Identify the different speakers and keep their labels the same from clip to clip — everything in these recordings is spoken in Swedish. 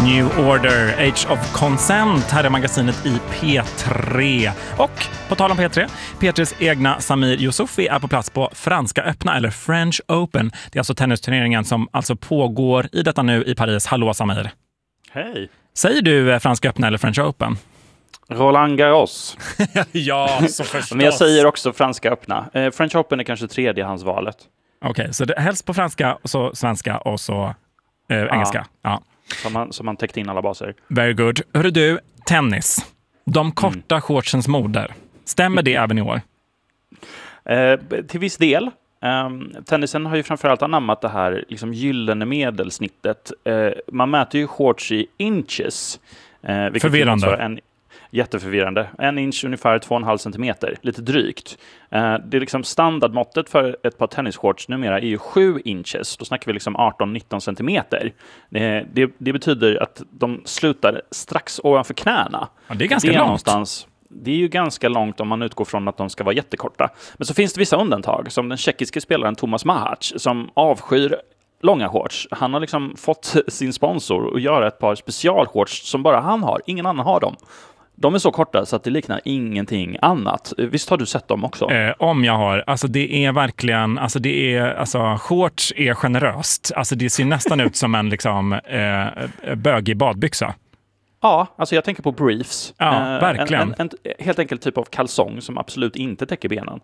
Speaker 1: New Order, Age of Consent, här är magasinet i P3. Och på tal om P3, P3s egna Samir Youssoufi är på plats på Franska öppna eller French Open. Det är alltså tennisturneringen som alltså pågår i detta nu i Paris. Hallå Samir.
Speaker 2: Hej.
Speaker 1: Säger du Franska öppna eller French Open?
Speaker 2: Roland Garros.
Speaker 1: Ja, så förstås.
Speaker 2: Men jag säger också Franska öppna. French Open är kanske tredjehandsvalet.
Speaker 1: Okej, så det helst på franska och så svenska och så engelska. Ja.
Speaker 2: Så man täckt in alla baser.
Speaker 1: Very good. Hörru du, tennis. De korta shortsens moder. Stämmer det även i år?
Speaker 2: Till viss del. Tennisen har ju framförallt anammat det här liksom gyllene medelsnittet. Man mäter ju shorts i inches.
Speaker 1: Förvirrande.
Speaker 2: Jätteförvirrande. 1 inch ungefär 2,5 centimeter. Lite drygt. Det är liksom standardmåttet för ett par tennisshorts numera är ju 7 inches. Då snackar vi liksom 18-19 centimeter. Det betyder att de slutar strax ovanför knäna.
Speaker 1: Ja, det är ganska långt.
Speaker 2: Det är ju ganska långt om man utgår från att de ska vara jättekorta. Men så finns det vissa undantag, som den tjeckiske spelaren Tomas Mahac, som avskyr långa shorts. Han har liksom fått sin sponsor att göra ett par specialshorts som bara han har. Ingen annan har dem. De är så korta så att det liknar ingenting annat. Visst har du sett dem också?
Speaker 1: Om jag har. Alltså det är verkligen, shorts är generöst. Alltså det ser nästan ut som en liksom bögig badbyxa.
Speaker 2: Ja, alltså jag tänker på briefs.
Speaker 1: Ja, verkligen.
Speaker 2: En helt enkelt typ av kalsong som absolut inte täcker benen.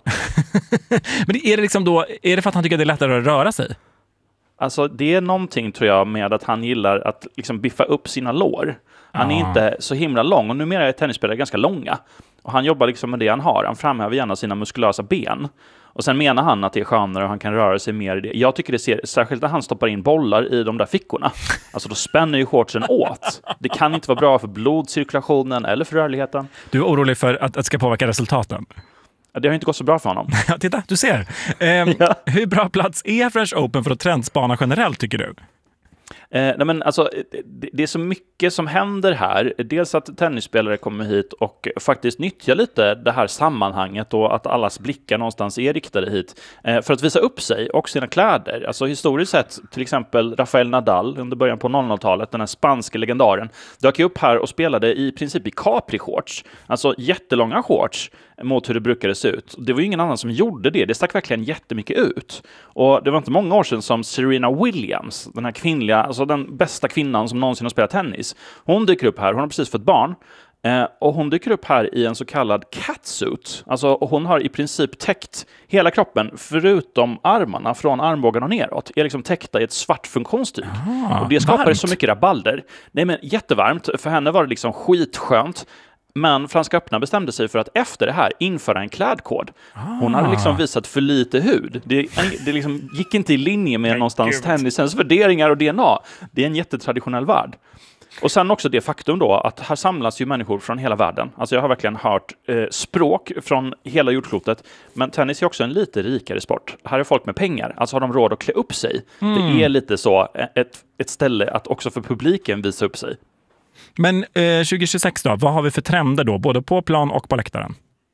Speaker 1: Men är det liksom då, är det för att han tycker att det är lättare att röra sig?
Speaker 2: Alltså det är någonting tror jag med att han gillar att liksom biffa upp sina lår. Han är inte så himla lång och numera är tennisspelare ganska långa. Och han jobbar liksom med det han har. Han framhäver gärna sina muskulösa ben. Och sen menar han att det är skönare och han kan röra sig mer i det. Jag tycker det ser, särskilt när han stoppar in bollar i de där fickorna. Alltså då spänner ju shortsen åt. Det kan inte vara bra för blodcirkulationen eller för rörligheten.
Speaker 1: Du är orolig för att det ska påverka resultaten?
Speaker 2: Det har inte gått så bra för honom.
Speaker 1: Ja, titta, du ser. Hur bra plats är French Open för att trendspana generellt, tycker du?
Speaker 2: Nej, men alltså, det är så mycket som händer här. Dels att tennisspelare kommer hit och faktiskt nyttjar lite det här sammanhanget och att allas blickar någonstans är riktade hit för att visa upp sig och sina kläder. Alltså historiskt sett, till exempel Rafael Nadal under början på 00-talet, den här spanska legendaren, dök upp här och spelade i princip i capri-shorts. Alltså jättelånga shorts mot hur det brukade se ut. Det var ju ingen annan som gjorde det. Det stack verkligen jättemycket ut. Och det var inte många år sedan som Serena Williams, den här kvinnliga, alltså den bästa kvinnan som någonsin har spelat tennis, hon dyker upp här. Hon har precis fått barn. Och hon dyker upp här i en så kallad catsuit. Alltså hon har i princip täckt hela kroppen förutom armarna från armbågarna och neråt. Är liksom täckta i ett svart funktionstyg. Och det skapar så mycket rabalder. Nej, men jättevarmt. För henne var det liksom skitskönt. Men Franska öppna bestämde sig för att efter det här införa en klädkod. Hon hade liksom visat för lite hud. Det liksom gick inte i linje med någonstans tennisens värderingar och DNA. Det är en jättetraditionell värld. Och sen också det faktum då att här samlas ju människor från hela världen. Alltså jag har verkligen hört språk från hela jordklotet. Men tennis är också en lite rikare sport. Här är folk med pengar. Alltså har de råd att klä upp sig. Det är lite så ett ställe att också för publiken visa upp sig.
Speaker 1: Men 2026 då, vad har vi för trender då? Både på plan och på läktaren?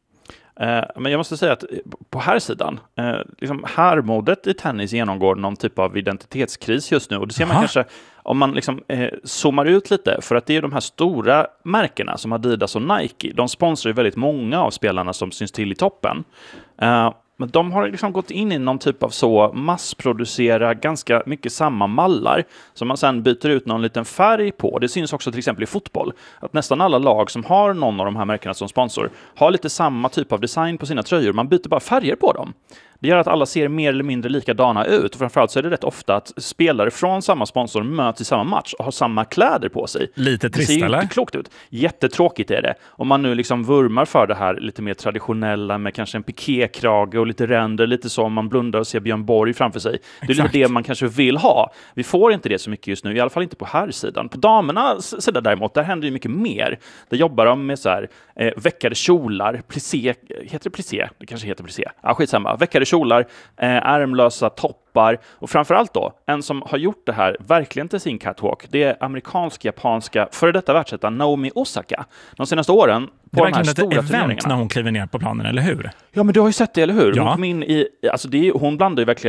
Speaker 2: Men jag måste säga att på här sidan, liksom härmodet i tennis genomgår någon typ av identitetskris just nu. Och det ser man kanske om man liksom zoomar ut lite. För att det är de här stora märkena som Adidas och Nike. De sponsrar ju väldigt många av spelarna som syns till i toppen. Men de har liksom gått in i någon typ av så massproducera ganska mycket samma mallar som man sen byter ut någon liten färg på. Det syns också till exempel i fotboll att nästan alla lag som har någon av de här märkena som sponsor har lite samma typ av design på sina tröjor. Man byter bara färger på dem. Det gör att alla ser mer eller mindre likadana ut. Och framförallt så är det rätt ofta att spelare från samma sponsor möts i samma match och har samma kläder på sig.
Speaker 1: Lite trist,
Speaker 2: eller? Det ser
Speaker 1: eller?
Speaker 2: inte klokt ut. Jättetråkigt är det. Om man nu liksom vurmar för det här lite mer traditionella med kanske en pikékrage och lite ränder, lite så om man blundar och ser Björn Borg framför sig. Det är lite det man kanske vill ha. Vi får inte det så mycket just nu, i alla fall inte på här sidan. På damernas sida däremot, där händer ju mycket mer. Där jobbar de med så här veckade kjolar, plissé, heter det plissé? Det kanske heter plissé. Ja, skitsamma. Veckade kjolar, ärmlösa toppar och framförallt då, en som har gjort det här verkligen till sin catwalk, det är amerikansk-japanska före detta världsetta Naomi Osaka. De senaste åren på de här stora turneringarna. Det är verkligen ett event
Speaker 1: när hon kliver ner på planen, eller hur?
Speaker 2: Ja, men du har ju sett det, eller hur?
Speaker 1: Ja.
Speaker 2: Hon kom in i, alltså hon blandar ju verkligen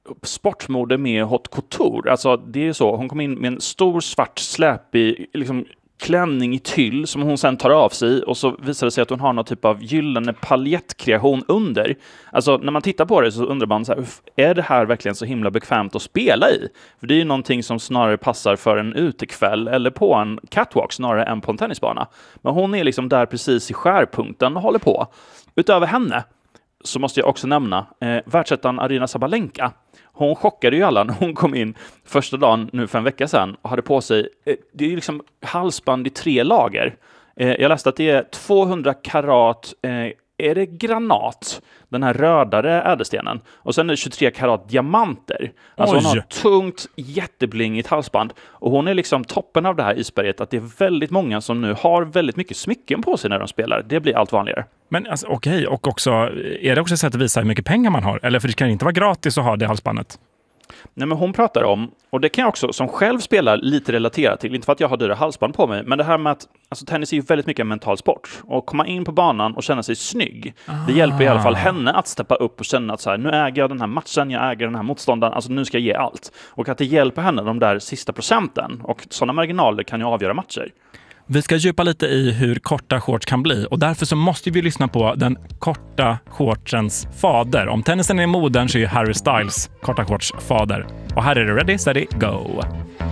Speaker 2: sportmode med haute couture. Alltså det är så, hon kom in med en stor svart släpig liksom klänning i tyll som hon sen tar av sig och så visar det sig att hon har någon typ av gyllene paljettkreation under. Alltså när man tittar på det så undrar man så här, är det här verkligen så himla bekvämt att spela i? För det är ju någonting som snarare passar för en utekväll eller på en catwalk snarare än på en tennisbana. Men hon är liksom där precis i skärpunkten och håller på. Utöver henne så måste jag också nämna världsettan Aryna Sabalenka. Hon chockade ju alla när hon kom in första dagen nu för en vecka sedan och hade på sig, det är liksom halsband i 3 lager. Jag läste att det är 200 karat, är det granat? Den här rödare ädelstenen. Och sen är det 23 karat diamanter. Alltså hon har ett tungt, jätteblingigt halsband. Och hon är liksom toppen av det här isberget att det är väldigt många som nu har väldigt mycket smycken på sig när de spelar. Det blir allt vanligare.
Speaker 1: Men alltså, okej, och också, är det också ett sätt att visa hur mycket pengar man har? Eller för det kan inte vara gratis att ha det halsbandet?
Speaker 2: Nej, men hon pratar om, och det kan jag också som själv spelar lite relatera till, inte för att jag har dyra halsband på mig, men det här med att alltså, tennis är ju väldigt mycket en mental sport. Och komma in på banan och känna sig snygg, det hjälper i alla fall henne att steppa upp och känna att så här, nu äger jag den här matchen, jag äger den här motståndaren, alltså nu ska jag ge allt. Och att det hjälper henne de där sista procenten, och sådana marginaler kan ju avgöra matcher.
Speaker 1: Vi ska djupa lite i hur korta shorts kan bli och därför så måste vi lyssna på den korta shortsens fader. Om tennisen är modern så är Harry Styles korta shorts fader. Och här är det ready, steady, go!